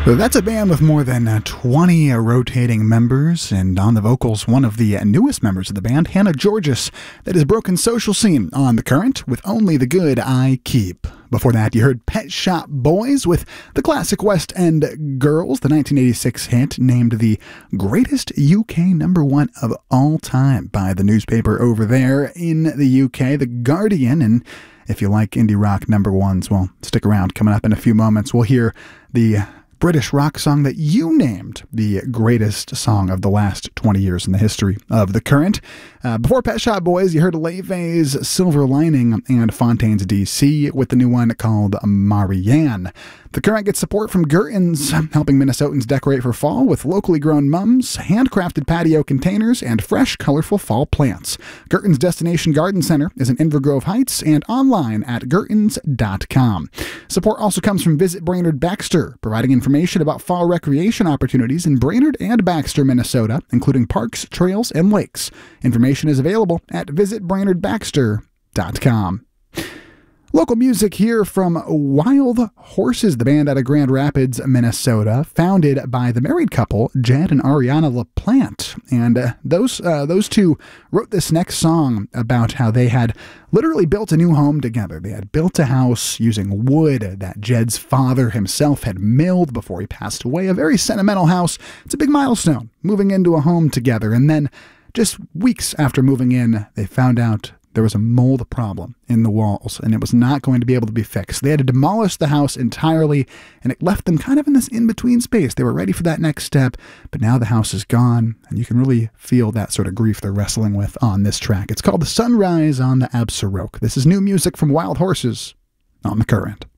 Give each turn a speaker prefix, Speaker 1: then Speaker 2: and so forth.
Speaker 1: That's a band with more than 20 rotating members, and on the vocals, one of the newest members of the band, Hannah Georges, that has broken social scene on The Current with Only the Good I Keep. Before that, you heard Pet Shop Boys with the classic West End Girls, the 1986 hit named the greatest UK #1 of all time by the newspaper over there in the UK, The Guardian. And if you like indie rock #1s, well, stick around. Coming up in a few moments, we'll hear the British rock song that you named the greatest song of the last 20 years in the history of The Current. Before Pet Shop Boys, you heard Leve's Silver Lining and Fontaines DC with the new one called Marianne. The Current gets support from Gertens, helping Minnesotans decorate for fall with locally grown mums, handcrafted patio containers, and fresh, colorful fall plants. Gertens Destination Garden Center is in Inver Grove Heights and online at gertens.com. Support also comes from Visit Brainerd Baxter, providing information about fall recreation opportunities in Brainerd and Baxter, Minnesota, including parks, trails, and lakes. Information is available at visitbrainerdbaxter.com. Local music here from Wild Horses, the band out of Grand Rapids, Minnesota, founded by the married couple, Jed and Ariana LaPlante. And those two wrote this next song about how they had literally built a new home together. They had built a house using wood that Jed's father himself had milled before he passed away. A very sentimental house. It's a big milestone, moving into a home together. And then just weeks after moving in, they found out there was a mold problem in the walls, and it was not going to be able to be fixed. They had to demolish the house entirely, and it left them kind of in this in-between space. They were ready for that next step, but now the house is gone, and you can really feel that sort of grief they're wrestling with on this track. It's called The Sunrise on the Absaroke. This is new music from Wild Horses on The Current.